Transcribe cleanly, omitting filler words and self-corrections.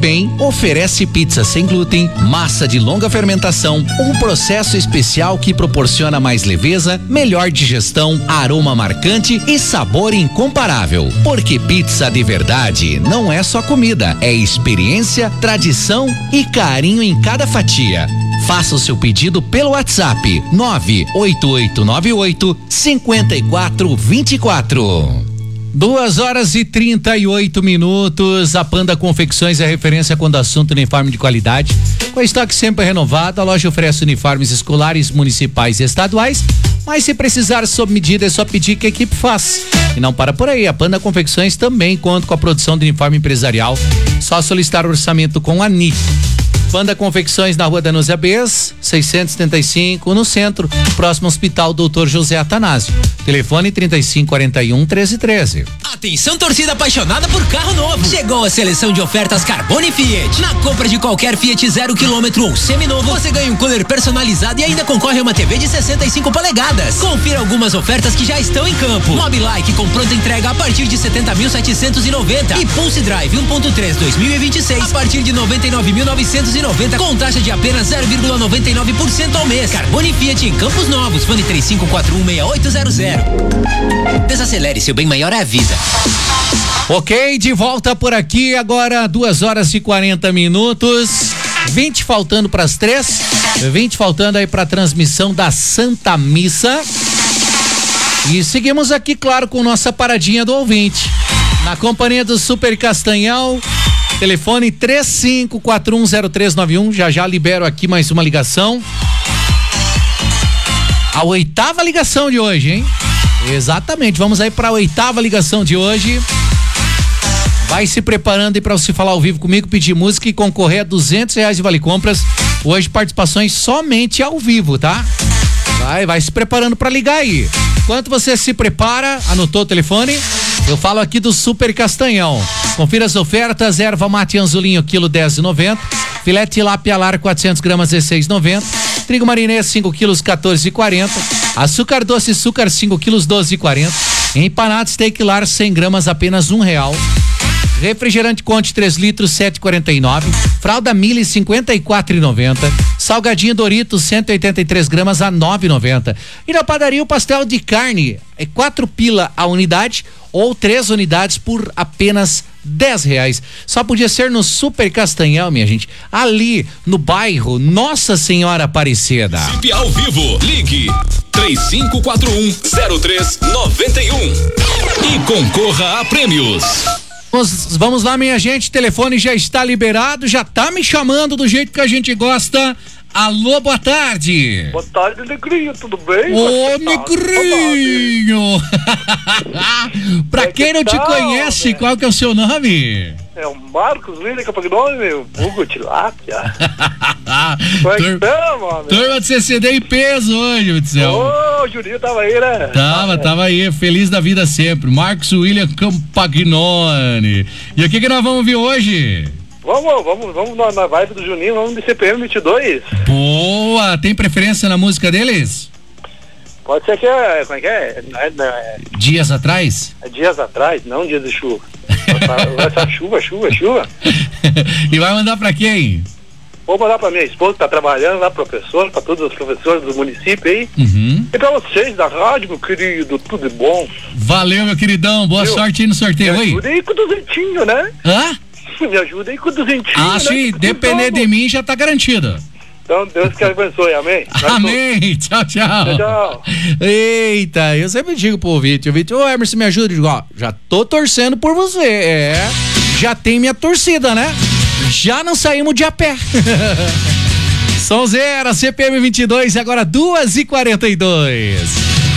Bem oferece pizza sem glúten, massa de longa fermentação, um processo especial que proporciona mais leveza, melhor digestão, aroma marcante e sabor incomparável. Porque pizza de verdade não é só comida, é experiência, tradição e carinho em cada fatia. Faça o seu pedido pelo WhatsApp 98898-5424. 2h38. A Panda Confecções é referência quando o assunto uniforme de qualidade. Com estoque sempre renovado, a loja oferece uniformes escolares, municipais e estaduais. Mas se precisar sob medida, é só pedir que a equipe faz. E não para por aí, a Panda Confecções também conta com a produção de uniforme empresarial. Só solicitar orçamento com a NIC. Panda Confecções na Rua Danúzia Bes, 675, no centro, próximo ao Hospital Dr. José Atanásio. Telefone 3541-1313. Atenção, torcida apaixonada por carro novo. Chegou a seleção de ofertas Carbone Fiat. Na compra de qualquer Fiat 0 km ou seminovo, você ganha um cooler personalizado e ainda concorre a uma TV de 65 polegadas. Confira algumas ofertas que já estão em campo. Mobilike com pronta entrega a partir de 70.790 e Pulse Drive 1.3 2026 a partir de 99.990 com taxa de apenas 0,99% ao mês. Carbone Fiat em Campos Novos. Fone 35416800. Desacelere, seu bem maior é a vida. Ok, de volta por aqui agora 2h40. 20 faltando para as 3. 20 faltando aí para a transmissão da Santa Missa. E seguimos aqui, claro, com nossa paradinha do ouvinte. Na companhia do Super Castanhal. Telefone 35410391. Já libero aqui mais uma ligação. A 8ª ligação de hoje, hein? Exatamente, vamos aí para a 8ª ligação de hoje. Vai se preparando aí para você falar ao vivo comigo, pedir música e concorrer a R$200 de vale compras. Hoje participações somente ao vivo, tá? Vai se preparando para ligar aí. Enquanto você se prepara, anotou o telefone? Eu falo aqui do Super Castanhão. Confira as ofertas: erva mate anzolinho, quilo 10,90. Filé tilápia alar, 400 gramas, 16,90. Trigo marinês, 5 quilos, 14,40. Açúcar doce açúcar, 5 quilos, 12,40. Empanado steak lar, 100 gramas, apenas R$1. Refrigerante Conte 3 litros, 7,49. Fralda Mille, 54,90. Salgadinho Doritos, 183 gramas, a 9,90. E na padaria o pastel de carne é 4 pila a unidade ou 3 unidades por apenas R$10. Só podia ser no Super Castanhal, minha gente, ali no bairro Nossa Senhora Aparecida. Participe ao vivo, ligue 3541-0391 e concorra a prêmios. Vamos lá, minha gente, telefone já está liberado, já tá me chamando do jeito que a gente gosta. Alô, boa tarde. Boa tarde, Negrinho, tudo bem? Ô, Negrinho. Pra quem não te conhece, né? Qual que é o seu nome? É o Marcos William Campagnoli, meu. Hugo Tilápia. Como é que tá, mano? Turma de CCD em peso hoje, meu céu. Ô, o Juninho tava aí, né? Tava aí, feliz da vida sempre. Marcos William Campagnoli. E o que nós vamos ver hoje? Vamos na vibe do Juninho, vamos de CPM 22. Boa, tem preferência na música deles? Pode ser que como é que é? Dias atrás? Dias atrás, não dias de chuva. Vai ser chuva. E vai mandar pra quem? Vou mandar pra minha esposa que tá trabalhando lá, professor, pra todos os professores do município aí. Uhum. E pra vocês da rádio, meu querido, tudo de bom. Valeu, meu queridão, boa sorte aí no sorteio. Me ajuda aí com o duzentinho, né? Hã? Me ajuda aí com o duzentinho. Ah, sim, depender de mim já tá garantido. Então, Deus que abençoe, amém? Amém, tchau. Tchau. Eita, eu sempre digo pro ouvinte, ô Emerson, me ajuda, eu digo, ó, já tô torcendo por você, já tem minha torcida, né? Já não saímos de a pé. Som zero, CPM 22, agora 2h42.